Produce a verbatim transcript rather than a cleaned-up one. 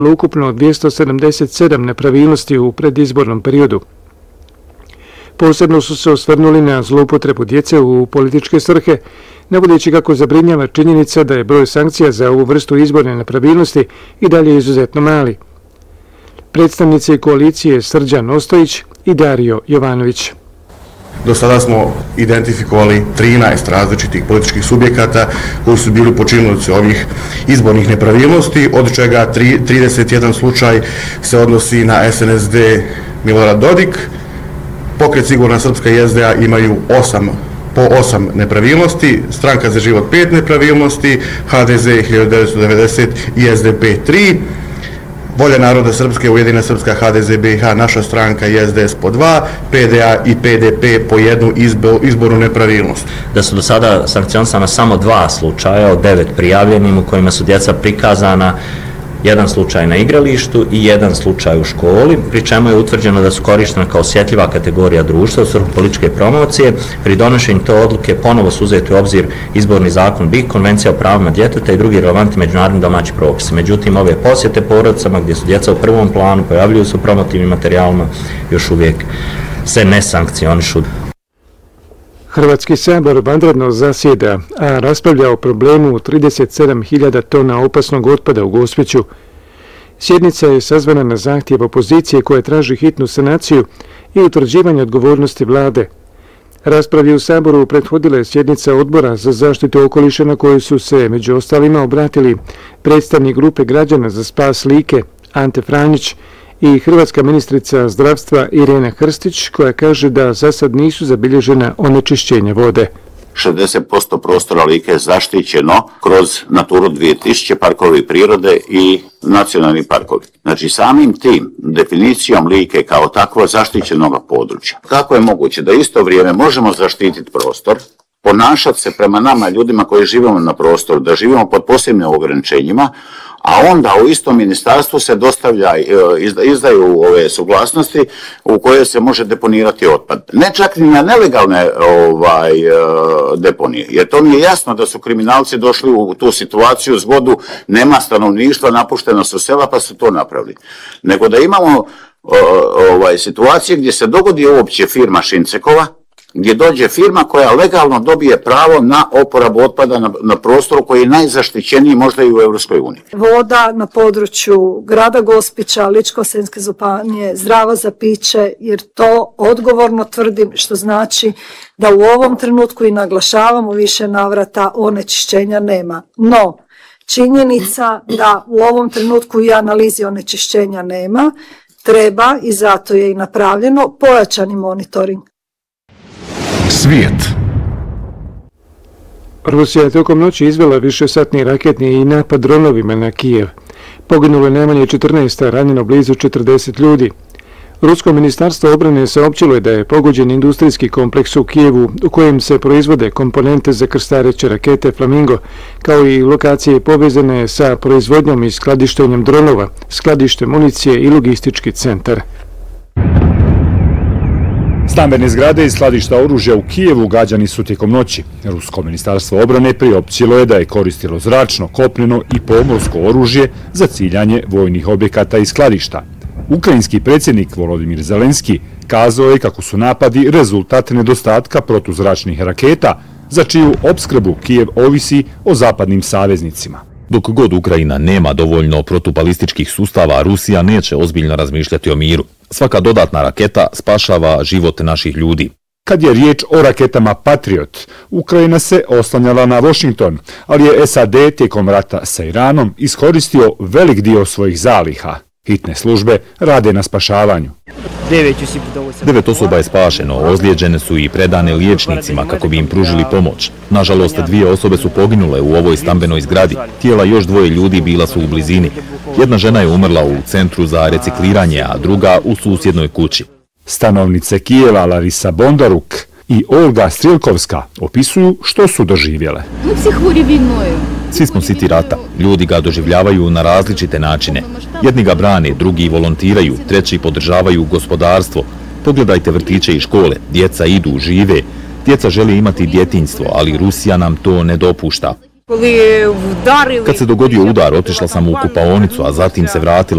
ukupno dvjesto sedamdeset sedam nepravilnosti u predizbornom periodu. Posebno su se osvrnuli na zloupotrebu djece u političke svrhe, navodeći kako zabrinjava činjenica da je broj sankcija za ovu vrstu izborne nepravilnosti i dalje izuzetno mali. Predstavnici koalicije Srđan Ostojić i Dario Jovanović. Do sada smo identifikovali trinaest različitih političkih subjekata koji su bili počinioci ovih izbornih nepravilnosti, od čega trideset jedan slučaj se odnosi na S N S D Milorad Dodik. Pokret Sigurna Srpska i S D A imaju osam, po osam nepravilnosti, Stranka za život pet nepravilnosti, H D Z hiljadu devetsto devedeset i S D P tri, Volja naroda Srpske, Ujedinjena Srpska, H D Z B i H, naša stranka i S D S po dva, P D A i P D P po jednu izbornu nepravilnost. Da su do sada sankcionisana samo dva slučaja od devet prijavljenim u kojima su djeca prikazana, jedan slučaj na igralištu i jedan slučaj u školi, pri čemu je utvrđeno da su korištena kao osjetljiva kategorija društva u svrhu političke promocije. Pri donošenju te odluke ponovo su uzeti u obzir izborni zakon B I K, Konvencija o pravima djeteta i drugi relevantni međunarodni domaći propisi. Međutim, ove posjete porodicama gdje su djeca u prvom planu, pojavljuju se u promotivnim materijalima, još uvijek se ne sankcionišu. Hrvatski sabor vanredno zasjeda, a raspravlja o problemu trideset sedam hiljada tona opasnog otpada u Gospiću. Sjednica je sazvana na zahtjev opozicije koja traži hitnu sanaciju i utvrđivanje odgovornosti vlade. Raspravi u saboru prethodila je sjednica odbora za zaštitu okoliša na kojoj su se među ostalima obratili predstavnik grupe građana za spas Like Ante Franjić i hrvatska ministrica zdravstva Irena Hrstić, koja kaže da za sad nisu zabilježena onečišćenja vode. šezdeset posto prostora Like je zaštićeno kroz Naturu dvije tisuće, parkovi prirode i nacionalni parkovi. Znači samim tim definicijom Like kao takvo zaštićenog područja. Kako je moguće da isto vrijeme možemo zaštititi prostor, ponašati se prema nama ljudima koji živimo na prostoru, da živimo pod posebnim ograničenjima, a onda u istom ministarstvu se dostavlja, izdaju ove suglasnosti u koje se može deponirati otpad. Ne čak ni na nelegalne ovaj, deponije, jer to mi je jasno da su kriminalci došli u tu situaciju, zgodu, nema stanovništva, napušteno su sela pa su to napravili. Nego da imamo ovaj, situacije gdje se dogodi uopće firma Šincekova, gdje dođe firma koja legalno dobije pravo na oporabu otpada na, na prostoru koji je najzaštićeniji možda i u Europskoj uniji. Voda na području grada Gospića, Ličko-senjske županije, zdrava za piće, jer to odgovorno tvrdim, što znači da u ovom trenutku i naglašavamo više navrata onečišćenja nema. No, činjenica da u ovom trenutku i analizi onečišćenja nema, treba i zato je i napravljeno pojačani monitoring. Svijet. Rusija je tokom noći izvela višesatni raketni napad dronovima na Kijev. Poginulo je najmanje četrnaest, a ranjeno blizu četrdeset ljudi. Rusko ministarstvo obrane saopćilo je da je pogođen industrijski kompleks u Kijevu u kojem se proizvode komponente za krstareće rakete Flamingo, kao i lokacije povezane sa proizvodnjom i skladištenjem dronova, skladište municije i logistički centar. Stambene zgrade i skladišta oružja u Kijevu gađani su tijekom noći. Rusko ministarstvo obrane priopćilo je da je koristilo zračno, kopneno i pomorsko oružje za ciljanje vojnih objekata i skladišta. Ukrajinski predsjednik Volodimir Zelenski kazao je kako su napadi rezultat nedostatka protuzračnih raketa, za čiju opskrbu Kijev ovisi o zapadnim saveznicima. Dok god Ukrajina nema dovoljno protubalističkih sustava, Rusija neće ozbiljno razmišljati o miru. Svaka dodatna raketa spašava život naših ljudi. Kad je riječ o raketama Patriot, Ukrajina se oslanjala na Washington, ali je S A D tijekom rata sa Iranom iskoristio velik dio svojih zaliha. Hitne službe rade na spašavanju. Devet osoba je spašeno, ozlijeđene su i predane liječnicima kako bi im pružili pomoć. Nažalost, dvije osobe su poginule u ovoj stambenoj zgradi. Tijela još dvoje ljudi bila su u blizini. Jedna žena je umrla u centru za recikliranje, a druga u susjednoj kući. Stanovnice Kijeva Larisa Bondaruk i Olga Strilkovska opisuju što su doživjele. Svi smo siti rata. Ljudi ga doživljavaju na različite načine. Jedni ga brane, drugi volontiraju, treći podržavaju gospodarstvo. Pogledajte vrtiće i škole. Djeca idu, žive. Djeca žele imati djetinjstvo, ali Rusija nam to ne dopušta. Kad se dogodio udar, otišla sam u kupaonicu, a zatim se vratila